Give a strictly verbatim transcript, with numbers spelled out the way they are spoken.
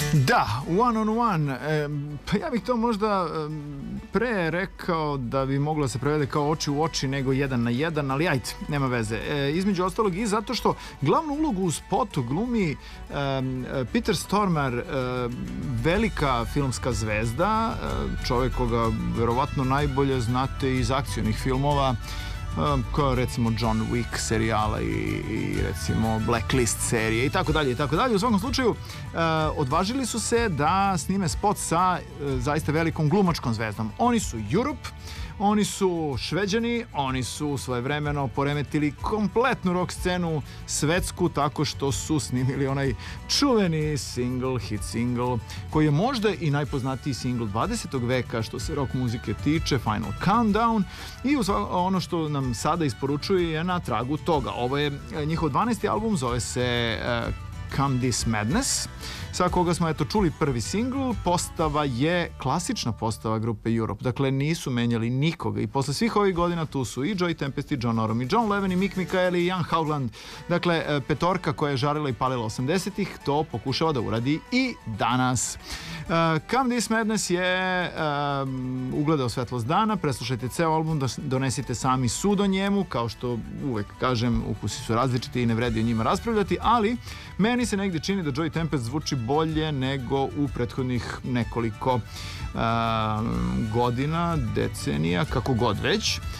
Da, one on one, e, pa ja bih to možda e, pre rekao da bi moglo da se prevede kao oči u oči nego jedan na jedan, ali ajde, nema veze. E, između ostalog i zato što glavnu ulogu u spotu glumi e, Peter Stormare, e, velika filmska zvezda, e, čovjek koga verovatno najbolje znate iz akcionih filmova, kao recimo John Wick serijala i, i recimo Blacklist serije i tako dalje i tako dalje. U svakom slučaju e, odvažili su se da snime spot sa e, zaista velikom glumačkom zvezdom. Oni su Europe, oni su Šveđani, oni su svojevremeno poremetili kompletnu rock scenu svetsku tako što su snimili onaj čuveni single, hit single, koji je možda i najpoznatiji single dvadesetog veka što se rock muzike tiče, Final Countdown, i ono što nam sada isporučuju je na tragu toga. Ovo je njihov dvanaesti album, zove se uh, Come This Madness, sa koga smo eto čuli prvi singl. Postava je klasična postava grupe Europe, dakle nisu menjali nikoga i posle svih ovih godina tu su i Joey Tempest i John Norum i John Levin i Mick Michael i Ian Haugland, dakle petorka koja je žarila i palila osamdesetih to pokušava da uradi i danas. Uh, Come This Madness je um, ugledao svetlost dana, preslušajte ceo album, da donesite sami sud o njemu, kao što uvek kažem, ukusi su različiti i ne vredi o njima raspravljati, ali meni se negdje čini da Joey Tempest zvuči bolje nego u prethodnih nekoliko uh, godina, decenija, kako god već.